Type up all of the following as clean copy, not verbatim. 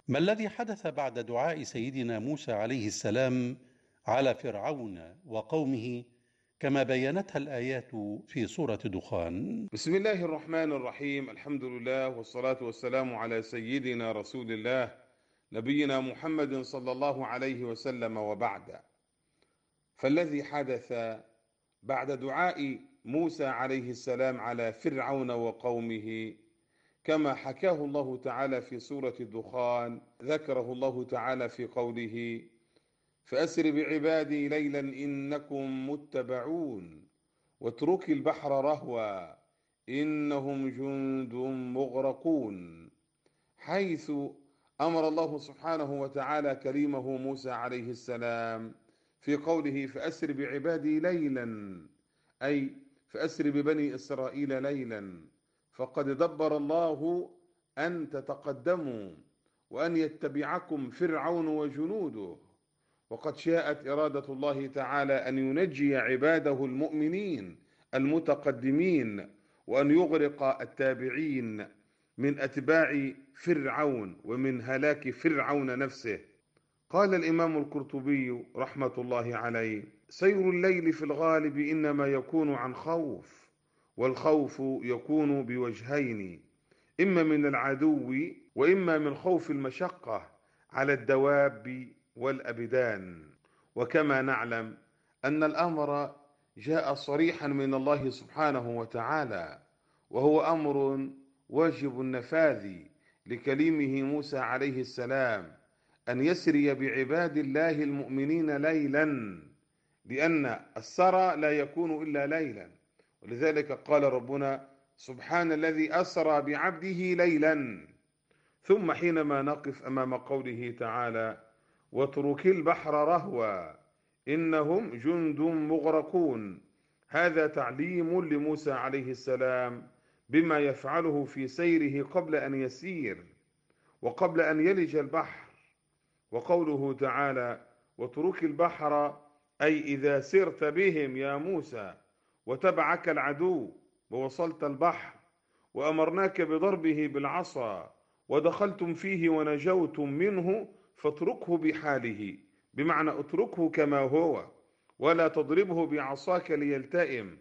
ما الذي حدث بعد دعاء سيدنا موسى عليه السلام على فرعون وقومه كما بينتها الآيات في سورة دخان؟ بسم الله الرحمن الرحيم. الحمد لله والصلاة والسلام على سيدنا رسول الله نبينا محمد صلى الله عليه وسلم، وبعد. فالذي حدث بعد دعاء موسى عليه السلام على فرعون وقومه كما حكاه الله تعالى في سورة الدخان، ذكره الله تعالى في قوله: فأسر بعبادي ليلا إنكم متبعون واترك البحر رهوا إنهم جند مغرقون، حيث أمر الله سبحانه وتعالى كريمه موسى عليه السلام في قوله: فأسر بعبادي ليلا، أي فأسر ببني إسرائيل ليلا، فقد دبر الله أن تتقدموا وأن يتبعكم فرعون وجنوده، وقد شاءت إرادة الله تعالى أن ينجي عباده المؤمنين المتقدمين وأن يغرق التابعين من أتباع فرعون ومن هلاك فرعون نفسه. قال الإمام القرطبي رحمة الله عليه: سير الليل في الغالب إنما يكون عن خوف، والخوف يكون بوجهين: إما من العدو وإما من خوف المشقة على الدواب والأبدان. وكما نعلم أن الأمر جاء صريحا من الله سبحانه وتعالى، وهو أمر واجب النفاذ لكليمه موسى عليه السلام أن يسري بعباد الله المؤمنين ليلا، لأن السرى لا يكون إلا ليلا، ولذلك قال ربنا: سبحان الذي أسرى بعبده ليلا. ثم حينما نقف أمام قوله تعالى: واترك البحر رهوا إنهم جند مغرقون، هذا تعليم لموسى عليه السلام بما يفعله في سيره قبل أن يسير وقبل أن يلج البحر. وقوله تعالى: واترك البحر، أي إذا سرت بهم يا موسى وتبعك العدو ووصلت البحر وأمرناك بضربه بالعصا ودخلتم فيه ونجوتم منه، فاتركه بحاله، بمعنى اتركه كما هو ولا تضربه بعصاك ليلتئم،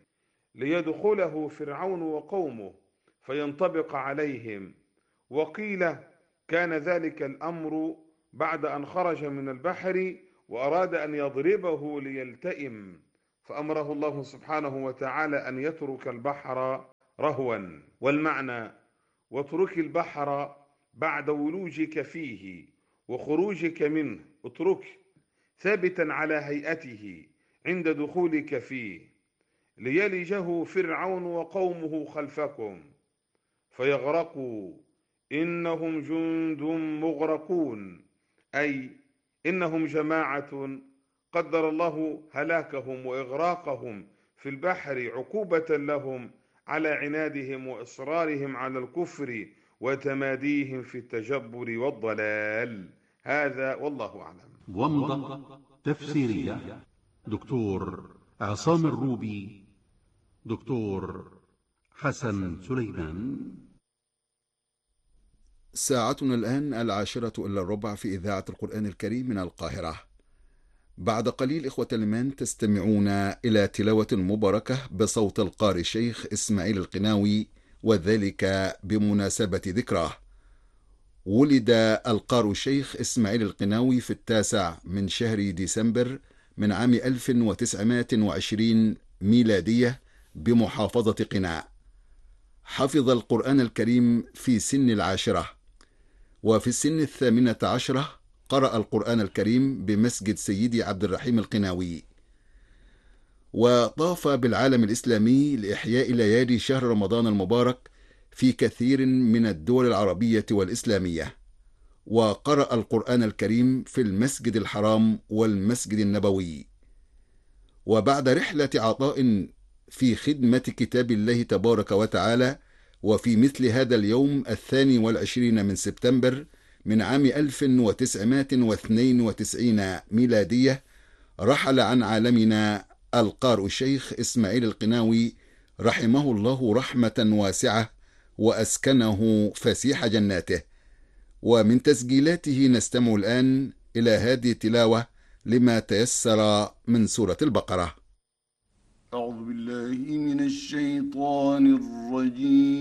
ليدخله فرعون وقومه فينطبق عليهم. وقيل كان ذلك الأمر بعد أن خرج من البحر وأراد أن يضربه ليلتئم، فأمره الله سبحانه وتعالى أن يترك البحر رهوا. والمعنى: واترك البحر بعد ولوجك فيه وخروجك منه، اترك ثابتا على هيئته عند دخولك فيه، ليلجه فرعون وقومه خلفكم فيغرقوا إنهم جند مغرقون، أي إنهم جماعة قدر الله هلاكهم وإغراقهم في البحر عقوبة لهم على عنادهم وإصرارهم على الكفر وتماديهم في التجبر والضلال. هذا والله أعلم. ومضة تفسيرية دكتور عصام الروبي، دكتور حسن سليمان. ساعتنا الآن 10:10 في إذاعة القرآن الكريم من القاهرة. بعد قليل إخوة الإيمان تستمعون إلى تلاوة مباركة بصوت القارئ الشيخ إسماعيل القناوي، وذلك بمناسبة ذكراه. ولد القارئ الشيخ إسماعيل القناوي في 9 من شهر ديسمبر من عام 1920 ميلادية بمحافظة قناع. حفظ القرآن الكريم في سن 10، وفي السن 18 قرأ القرآن الكريم بمسجد سيدي عبد الرحيم القناوي، وطاف بالعالم الإسلامي لإحياء ليالي شهر رمضان المبارك في كثير من الدول العربية والإسلامية، وقرأ القرآن الكريم في المسجد الحرام والمسجد النبوي. وبعد رحلة عطاء في خدمة كتاب الله تبارك وتعالى، وفي مثل هذا اليوم 22 من سبتمبر من عام 1992 ميلادية، رحل عن عالمنا القارئ الشيخ إسماعيل القناوي رحمه الله رحمة واسعة وأسكنه فسيح جناته، ومن تسجيلاته نستمع الآن إلى هذه التلاوة لما تيسر من سورة البقرة. أعوذ بالله من الشيطان الرجيم.